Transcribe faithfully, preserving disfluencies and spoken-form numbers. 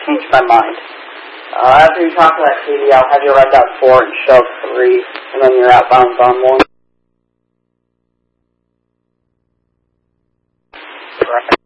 changed my mind. Uh, after you talk to that K D, I'll have you ride that four and shove three, and then you're outbound on one. Right.